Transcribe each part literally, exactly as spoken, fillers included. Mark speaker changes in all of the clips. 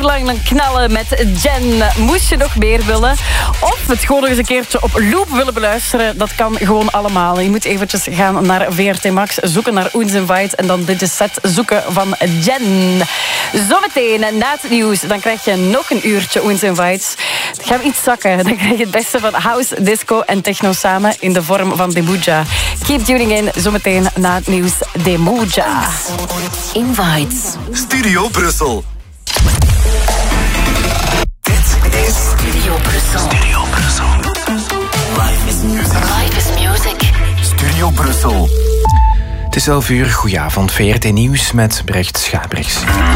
Speaker 1: lang lang knallen met Jen. Moest je nog meer willen? Of het gewoon nog eens een keertje op loop willen beluisteren? Dat kan gewoon allemaal. Je moet eventjes gaan naar V R T Max, zoeken naar Oens Invite en dan dit set zoeken van Jen. Zometeen na het nieuws, dan krijg je nog een uurtje Oens Invites. Dan gaan we iets zakken. Dan krijg je het beste van house, disco en techno samen in de vorm van Demuja. Keep tuning in. Zometeen na het nieuws Demuja.
Speaker 2: Invites.
Speaker 3: Studio Brussel.
Speaker 2: Dit is Studio Brussel.
Speaker 3: Studio Brussel.
Speaker 2: Life is music. Life is music.
Speaker 3: Studio Brussel.
Speaker 4: Het is elf uur, goedenavond, V R T Nieuws met Brecht Schabriks.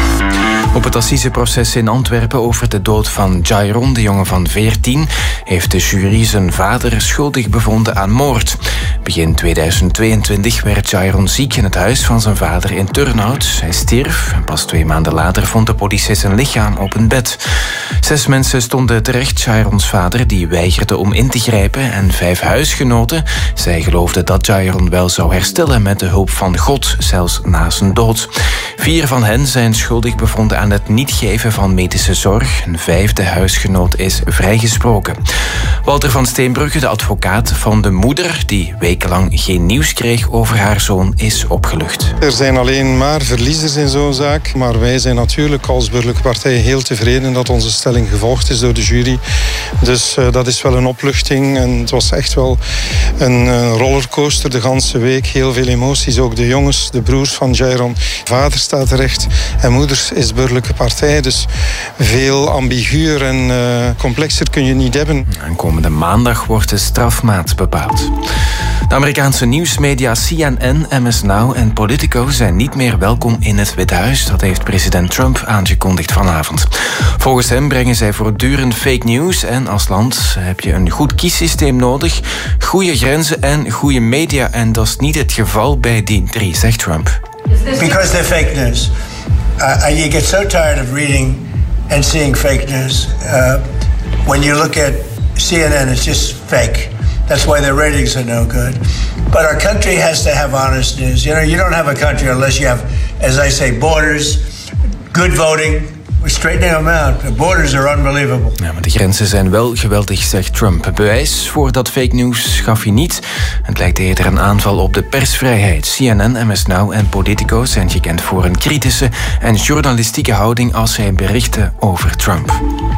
Speaker 4: Op het assiseproces in Antwerpen over de dood van Jairon, de jongen van veertien, heeft de jury zijn vader schuldig bevonden aan moord. Begin tweeduizend tweeëntwintig werd Jairon ziek in het huis van zijn vader in Turnhout. Hij stierf en pas twee maanden later vond de politie zijn lichaam op een bed. Zes mensen stonden terecht, Jairons vader, die weigerde om in te grijpen, en vijf huisgenoten. Zij geloofden dat Jairon wel zou herstellen met de hulp van God, zelfs na zijn dood. Vier van hen zijn schuldig bevonden aan het niet geven van medische zorg. Een vijfde huisgenoot is vrijgesproken. Walter van Steenbrugge, de advocaat van de moeder, die wekenlang geen nieuws kreeg over haar zoon, is opgelucht.
Speaker 5: Er zijn alleen maar verliezers in zo'n zaak. Maar wij zijn natuurlijk als burgerlijke partij heel tevreden dat onze stelling gevolgd is door de jury. Dus uh, dat is wel een opluchting. En het was echt wel een uh, rollercoaster de ganse week. Heel veel emoties. Ook de jongens, de broers van Jairon. Vader staat terecht en moeder is burgerlijke partij. Dus veel ambiguur en uh, complexer kun je niet hebben.
Speaker 4: En komende maandag wordt de strafmaat bepaald. De Amerikaanse nieuwsmedia C N N, M S Now en Politico zijn niet meer welkom in het Witte Huis. Dat heeft president Trump aangekondigd vanavond. Volgens hem brengen zij voortdurend fake news en als land heb je een goed kiessysteem nodig, goede grenzen en goede media. En dat is niet het geval bij die drie, zegt Trump.
Speaker 6: Because they're fake news. Uh, you get so tired of reading and seeing fake news. Uh, when you look at C N N, it's just fake. That's why their ratings are no good. But our country has to have honest news. You know, you don't have a country unless you have, as I say, borders, good voting. We're straightening them out. The borders are unbelievable.
Speaker 4: Ja, maar de grenzen zijn wel geweldig, zegt Trump. Bewijs voor dat fake news gaf hij niet. Het lijkt eerder een aanval op de persvrijheid. C N N, M S Now en Politico zijn gekend voor een kritische en journalistieke houding als zij berichten over Trump.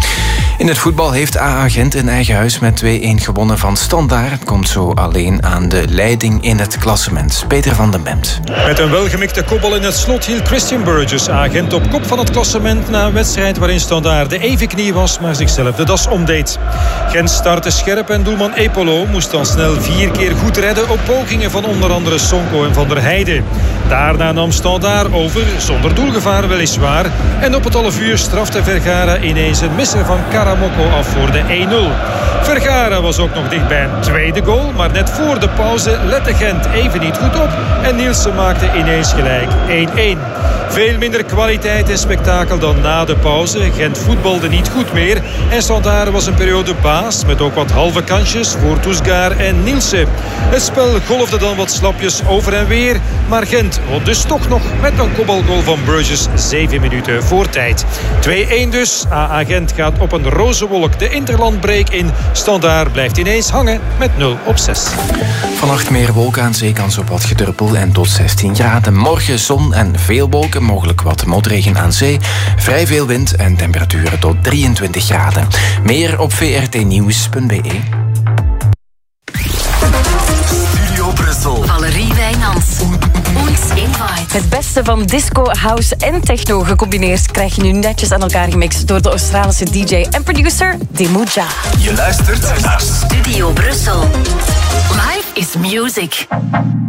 Speaker 4: In het voetbal heeft A A Gent in eigen huis met twee-een gewonnen van Standaard. Het komt zo alleen aan de leiding in het klassement. Peter van den Bemt.
Speaker 7: Met een welgemikte kopbal in het slot hield Christian Burgess A A Gent op kop van het klassement na een wedstrijd waarin Standaard de evenknie was, maar zichzelf de das omdeed. Gent startte scherp en doelman Epolo moest dan snel vier keer goed redden op pogingen van onder andere Sonko en Van der Heijden. Daarna nam Standaard over, zonder doelgevaar weliswaar. En op het half uur strafte Vergara ineens een misser van Karamoko af voor de één nul. Vergara was ook nog dicht bij een tweede goal, maar net voor de pauze lette Gent even niet goed op en Nielsen maakte ineens gelijk één-één. Veel minder kwaliteit en spektakel dan na de pauze. Gent voetbalde niet goed meer en Standaard was een periode baas met ook wat halve kansjes voor Toesgaar en Nielsen. Het spel golfde dan wat slapjes over en weer, maar Gent won dus toch nog met een kopbalgoal van Burgess zeven minuten voor tijd. twee-één dus. A A Gent gaat op een roze wolk de interlandbreak in. Standaard blijft ineens hangen met nul op zes.
Speaker 4: Vannacht meer wolken aan zee, kans op wat gedruppel en tot zestien graden. Morgen zon en veel wolken, mogelijk wat motregen aan zee. Vrij veel wind en temperaturen tot drieëntwintig graden. Meer op v r t nieuws punt b e.
Speaker 3: Studio Brussel.
Speaker 2: Valerie Wijnands. Oens Invite.
Speaker 1: Het beste van disco, house en techno gecombineerd krijg je nu netjes aan elkaar gemixt door de Australische D J en producer Demuja.
Speaker 3: Je luistert naar
Speaker 2: Studio Brussel. Life is music.